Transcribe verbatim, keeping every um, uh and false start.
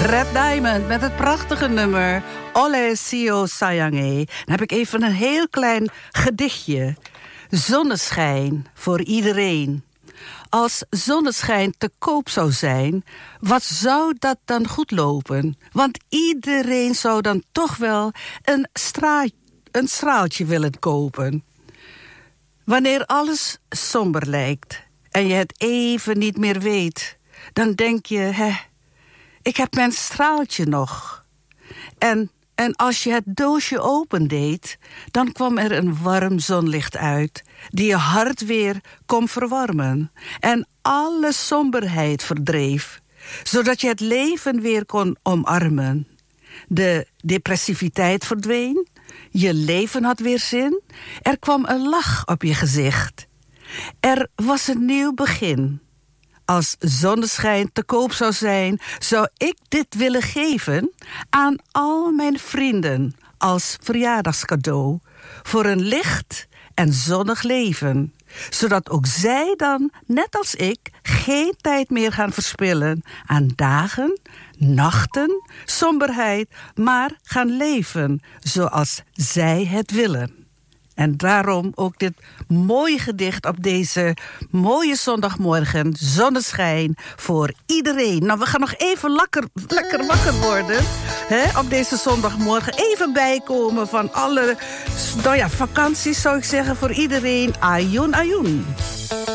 Red Diamond met het prachtige nummer Ole Sio Sayange. Dan heb ik even een heel klein gedichtje. Zonneschijn voor iedereen. Als zonneschijn te koop zou zijn, wat zou dat dan goed lopen? Want iedereen zou dan toch wel een, stra- een straaltje willen kopen. Wanneer alles somber lijkt en je het even niet meer weet, dan denk je, hè, ik heb mijn straaltje nog. En, en als je het doosje opendeed, dan kwam er een warm zonlicht uit, die je hart weer kon verwarmen en alle somberheid verdreef, zodat je het leven weer kon omarmen. De depressiviteit verdween, je leven had weer zin, er kwam een lach op je gezicht. Er was een nieuw begin. Als zonneschijn te koop zou zijn, zou ik dit willen geven aan al mijn vrienden als verjaardagscadeau voor een licht en zonnig leven, zodat ook zij dan, net als ik, geen tijd meer gaan verspillen aan dagen, nachten, somberheid, maar gaan leven zoals zij het willen. En daarom ook dit mooie gedicht op deze mooie zondagmorgen. Zonneschijn voor iedereen. Nou, we gaan nog even lekker, lekker wakker worden. Hè, op deze zondagmorgen. Even bijkomen van alle nou ja, vakanties, zou ik zeggen, voor iedereen. Ajoen, ajoen.